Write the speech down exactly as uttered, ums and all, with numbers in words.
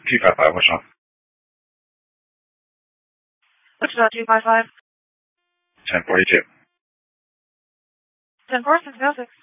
two five five, what's wrong? Wichita two five five. ten forty-two. ten four six oh six.